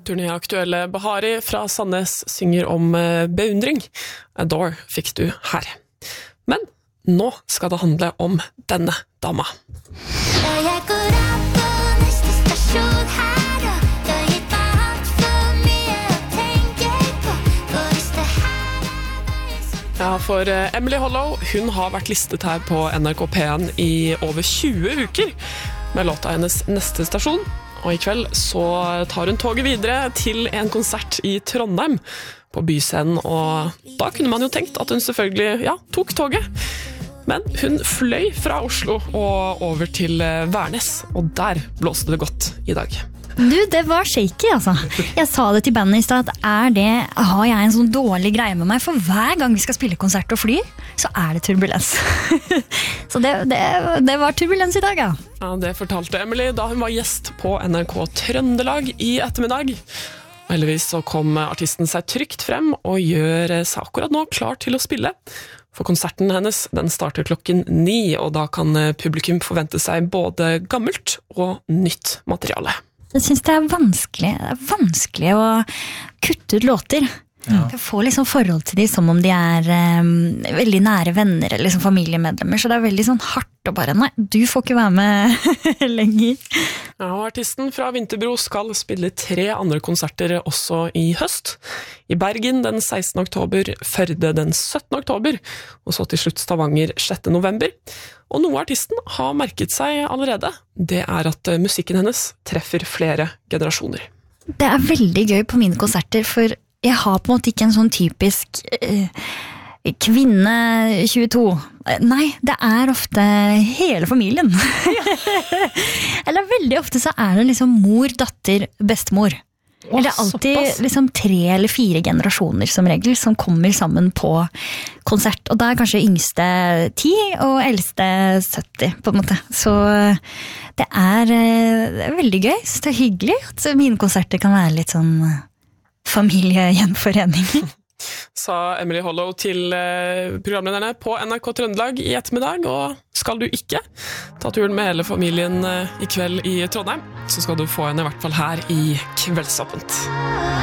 Turnéaktuelle Bahari fra Sandnes synger om beundring. Adore fikk du her. Men nå skal det handle om denne dama. Jeg går av på neste stasjon her, og jeg gitt meg alt for mye å tenke på. For hvis det her veien som Ja, for Emily Hollow, hun har vært listet her på NRK P1 i over 20 uker med låta hennes Neste stasjon. Og i kveld så tar hun toget videre til en konsert i Trondheim på Byscenen, og da kunne man jo tenkt at hun selvfølgelig, tok toget. Men hun fløy fra Oslo og over til Værnes, og der blåste det godt i dag. Du, det var shaky, altså. Jeg sa det til bandet i stad at har jeg en sånn dårlig greie med meg, for hver gang vi skal spille konsert og fly, så er det turbulens. Så det var turbulens i dag, ja. Ja, det fortalte Emily da hun var gjest på NRK Trøndelag i ettermiddag. Og heldigvis så kom artisten seg trygt frem og gjør seg akkurat nå klar til å spille. For konserten hennes, den starter 9:00, og da kan publikum forvente seg både gammelt og nytt materiale. Jeg synes det er vanskelig å kutte ut låter. Jeg får liksom forhold til de som om de er veldig nære venner eller liksom familiemedlemmer, så det er veldig sånn hardt å bare, nei, du får ikke være med lenger. Ja, og artisten fra Vinterbro skal spille 3 andre konserter også i høst. I Bergen den 16. oktober, Førde den 17. oktober, og så til slutt Stavanger 6. november. Og noe artisten har merket seg allerede, det er at musikken hennes treffer flere generasjoner. Det er veldig gøy på mine konserter, for jeg har på en måte ikke en sånn typisk kvinne 22. Nei, det er ofte hele familien. Eller veldig ofte så er det liksom mor, datter, bestemor. Eller alltid liksom 3 eller 4 generasjoner som regel som kommer sammen på konsert. Og da er kanskje yngste 10 og eldste 70 på en måte. Så det er veldig gøy. Så det er hyggelig at mine konserter kan være litt sånn familiegjenforening. Sa Emily Hollow til programlederne på NRK Trøndelag i ettermiddag, og skal du ikke ta turen med hele familien i kveld i Trondheim, så skal du få henne i hvert fall her i Kveldsåpent.